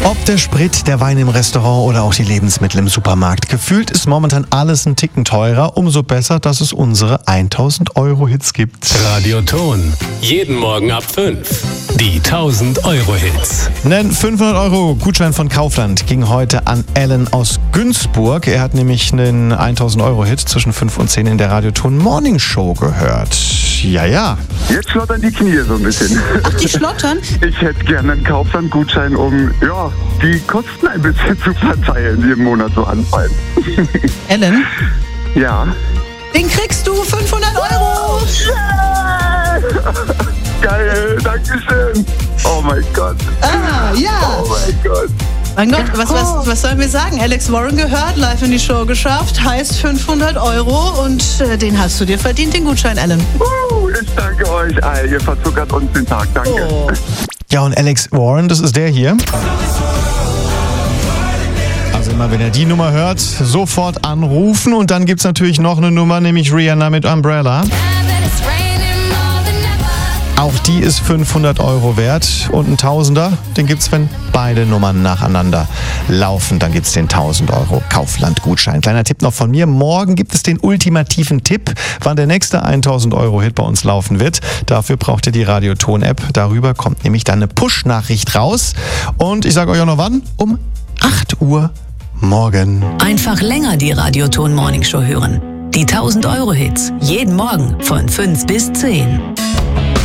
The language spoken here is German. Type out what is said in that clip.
Ob der Sprit, der Wein im Restaurant oder auch die Lebensmittel im Supermarkt. Gefühlt ist momentan alles ein Ticken teurer. Umso besser, dass es unsere 1000-Euro-Hits gibt. Radioton. Jeden Morgen ab 5. Die 1000-Euro-Hits. Ein 500-Euro-Gutschein von Kaufland ging heute an Alan aus Günzburg. Er hat nämlich einen 1000-Euro-Hit zwischen 5 und 10 in der Radioton Morning Show gehört. Ja. Jetzt schlottern die Knie so ein bisschen. Ach, die schlottern? Ich hätte gerne einen Kaufland-Gutschein, um die Kosten ein bisschen zu verteilen, die im Monat so anfallen. Alan? Ja. Den kriegst du, 500 Euro! Geil, Dankeschön. Oh mein Gott. Ah, ja. Oh mein Gott. Mein Gott, was sollen wir sagen? Alex Warren gehört, live in die Show geschafft, heißt 500 Euro und den hast du dir verdient, den Gutschein, Alan. Ich danke euch. Ihr verzuckert uns den Tag. Danke. Oh. Ja, und Alex Warren, das ist der hier. Also immer, wenn ihr die Nummer hört, sofort anrufen. Und dann gibt's natürlich noch eine Nummer, nämlich Rihanna mit Umbrella. Auch die ist 500 Euro wert. Und ein Tausender, den gibt's, wenn beide Nummern nacheinander laufen. Dann gibt's den 1000 Euro Kaufland-Gutschein. Kleiner Tipp noch von mir. Morgen gibt es den ultimativen Tipp, wann der nächste 1000 Euro Hit bei uns laufen wird. Dafür braucht ihr die Radioton-App. Darüber kommt nämlich dann eine Push-Nachricht raus. Und ich sage euch auch noch wann. Um 8 Uhr morgen. Einfach länger die Radioton Morning Show hören. Die 1000 Euro Hits. Jeden Morgen von 5 bis 10.